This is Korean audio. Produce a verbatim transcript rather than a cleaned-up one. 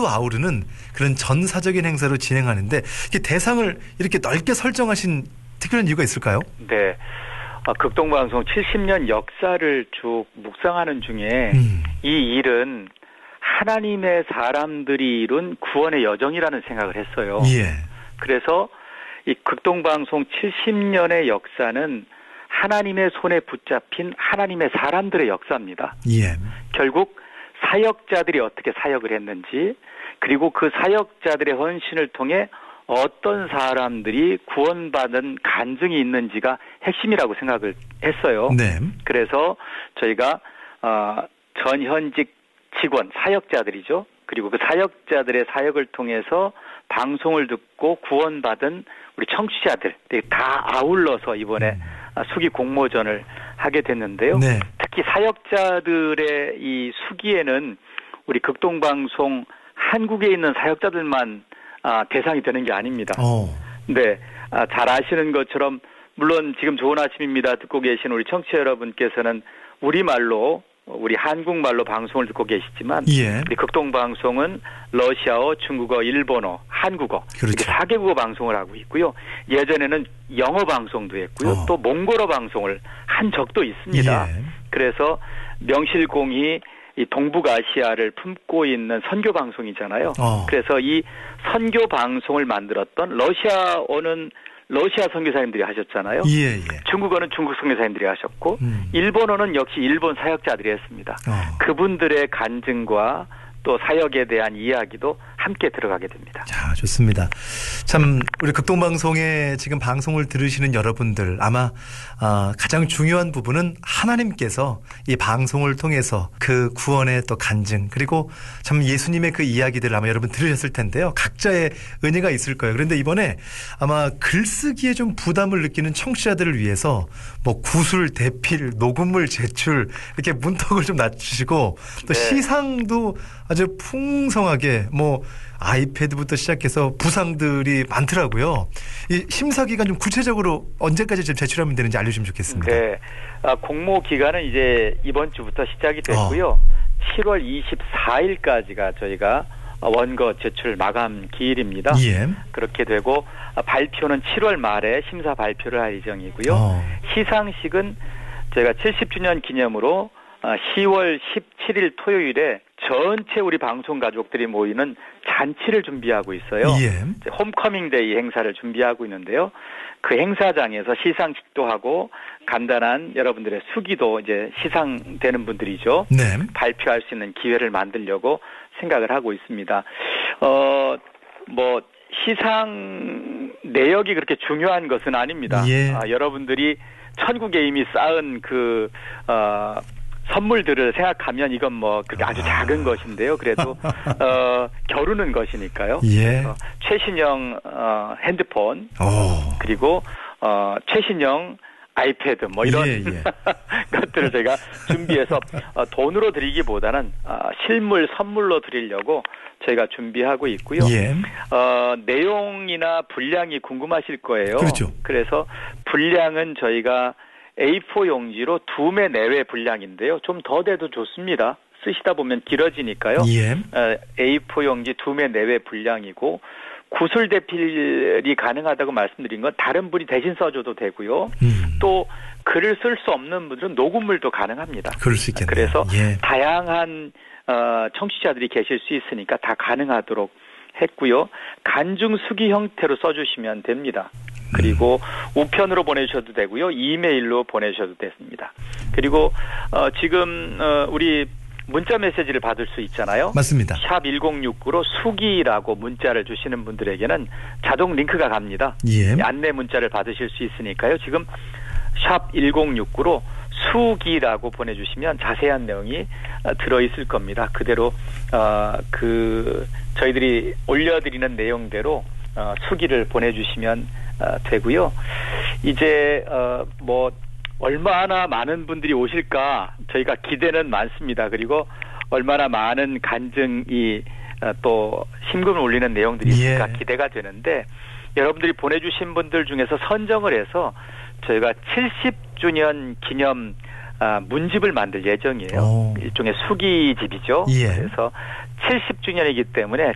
아우르는 그런 전사적인 행사로 진행하는데 이게 대상을 이렇게 넓게 설정하신 특별한 이유가 있을까요? 네. 아, 극동방송 칠십 년 역사를 쭉 묵상하는 중에 음. 이 일은 하나님의 사람들이 이룬 구원의 여정이라는 생각을 했어요. 예. 그래서 이 극동방송 칠십 년의 역사는 하나님의 손에 붙잡힌 하나님의 사람들의 역사입니다. 예. 결국 사역자들이 어떻게 사역을 했는지, 그리고 그 사역자들의 헌신을 통해 어떤 사람들이 구원받은 간증이 있는지가 핵심이라고 생각을 했어요. 네. 그래서 저희가 어, 전현직 직원, 사역자들이죠. 그리고 그 사역자들의 사역을 통해서 방송을 듣고 구원받은 우리 청취자들 다 아울러서 이번에 음. 수기 공모전을 하게 됐는데요. 네. 특히 사역자들의 이 수기에는 우리 극동방송 한국에 있는 사역자들만 아, 대상이 되는 게 아닙니다. 오. 네, 아, 잘 아시는 것처럼 물론 지금 좋은 아침입니다 듣고 계신 우리 청취자 여러분께서는 우리말로 우리 한국말로 방송을 듣고 계시지만 예. 우리 극동방송은 러시아어, 중국어, 일본어, 한국어 그렇죠. 이렇게 사 개국어 방송을 하고 있고요. 예전에는 영어 방송도 했고요. 어. 또 몽골어 방송을 한 적도 있습니다. 예. 그래서 명실공히 이 동북아시아를 품고 있는 선교 방송이잖아요. 어. 그래서 이 선교 방송을 만들었던 러시아어는 러시아 선교사님들이 하셨잖아요. 예, 예. 중국어는 중국 선교사님들이 하셨고 음. 일본어는 역시 일본 사역자들이 했습니다. 어. 그분들의 간증과 또 사역에 대한 이야기도 함께 들어가게 됩니다. 자, 좋습니다. 참 우리 극동방송에 지금 방송을 들으시는 여러분들 아마 어, 가장 중요한 부분은 하나님께서 이 방송을 통해서 그 구원의 또 간증 그리고 참 예수님의 그 이야기들 아마 여러분 들으셨을 텐데요. 각자의 은혜가 있을 거예요. 그런데 이번에 아마 글쓰기에 좀 부담을 느끼는 청취자들을 위해서 뭐 구술, 대필, 녹음물 제출 이렇게 문턱을 좀 낮추시고 또 네. 시상도 아주 풍성하게 뭐 아이패드부터 시작해서 부상들이 많더라고요. 이 심사 기간 좀 구체적으로 언제까지 좀 제출하면 되는지 알려주시면 좋겠습니다. 네, 아, 공모 기간은 이제 이번 주부터 시작이 됐고요. 어. 칠월 이십사일까지가 저희가 원고 제출 마감 기일입니다. 예. 그렇게 되고 발표는 칠월 말에 심사 발표를 할 예정이고요. 어. 시상식은 저희가 칠십 주년 기념으로 시월 십칠일 토요일에 전체 우리 방송 가족들이 모이는 잔치를 준비하고 있어요. 예. 홈커밍데이 행사를 준비하고 있는데요. 그 행사장에서 시상식도 하고 간단한 여러분들의 수기도 이제 시상되는 분들이죠. 네. 발표할 수 있는 기회를 만들려고 생각을 하고 있습니다. 어, 뭐 시상 내역이 그렇게 중요한 것은 아닙니다. 예. 아, 여러분들이 천국에 이미 쌓은 그 어, 선물들을 생각하면 이건 뭐 그렇게 아주 작은 아. 것인데요. 그래도 어, 겨루는 것이니까요. 예. 최신형 어, 핸드폰 오. 그리고 어, 최신형 아이패드 뭐 이런 예, 예. 것들을 제가 준비해서 어, 돈으로 드리기보다는 어, 실물 선물로 드리려고 저희가 준비하고 있고요. 예. 어, 내용이나 분량이 궁금하실 거예요. 그렇죠. 그래서 분량은 저희가 에이포 용지로 두 매 내외 분량인데요. 좀 더 돼도 좋습니다. 쓰시다 보면 길어지니까요. 예. 어, 에이포 용지 두 매 내외 분량이고 구술 대필이 가능하다고 말씀드린 건 다른 분이 대신 써줘도 되고요. 음. 또 글을 쓸 수 없는 분들은 녹음물도 가능합니다. 그럴 수 있겠네요. 그래서 예. 다양한 어, 청취자들이 계실 수 있으니까 다 가능하도록 했고요. 간중 수기 형태로 써주시면 됩니다. 그리고 음. 우편으로 보내주셔도 되고요. 이메일로 보내주셔도 됐습니다. 그리고 어, 지금 어, 우리 문자 메시지를 받을 수 있잖아요. 맞습니다. 샵 일공육구로 수기라고 문자를 주시는 분들에게는 자동 링크가 갑니다. 예. 안내 문자를 받으실 수 있으니까요. 지금 샵 일공육구로 수기라고 보내주시면 자세한 내용이 들어있을 겁니다. 그대로 어, 그 저희들이 올려드리는 내용대로 어, 수기를 보내주시면 어, 되고요. 이제 어, 뭐 얼마나 많은 분들이 오실까 저희가 기대는 많습니다. 그리고 얼마나 많은 간증이 어, 또 심금을 울리는 내용들이 있을까 예. 기대가 되는데 여러분들이 보내주신 분들 중에서 선정을 해서 저희가 칠십 주년 기념 아, 문집을 만들 예정이에요. 오. 일종의 수기집이죠. 예. 그래서 칠십 주년이기 때문에